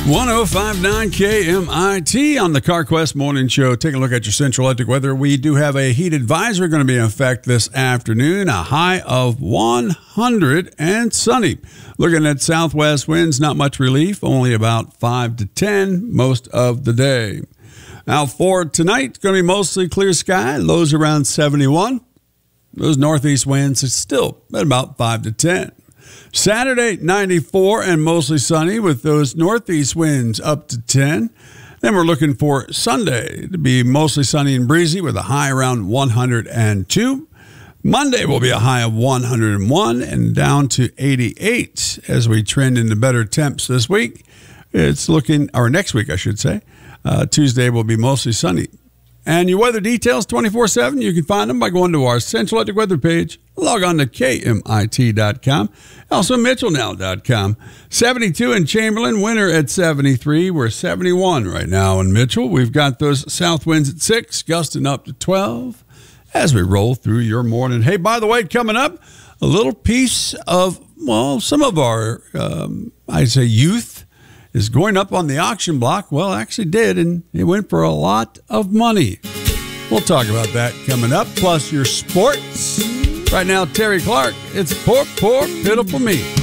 105.9 KMIT on the CarQuest Morning Show. Take a look at your Central Electric weather. We do have a heat advisory going to be in effect this afternoon. A high of 100 and sunny. Looking at southwest winds, not much relief, only about 5 to 10 most of the day. Now for tonight, it's going to be mostly clear sky, lows around 71. Those northeast winds are still at about 5 to 10. Saturday, 94 and mostly sunny with those northeast winds up to 10. Then we're looking for Sunday to be mostly sunny and breezy with a high around 102. Monday will be a high of 101 and down to 88 as we trend into better temps this week. It's looking, or next week, I should say. Tuesday will be mostly sunny. And your weather details 24/7, you can find them by going to our Central Electric weather page. Log on to KMIT.com. Also MitchellNow.com. 72 in Chamberlain, winter at 73. We're 71 right now in Mitchell. We've got those south winds at 6, gusting up to 12 as we roll through your morning. Hey, by the way, coming up, a little piece of, well, some of our, I'd say youth is going up on the auction block. Well, actually did, and it went for a lot of money. We'll talk about that coming up, plus your sports. Right now, Terry Clark, it's Poor, Poor, Pitiful Me.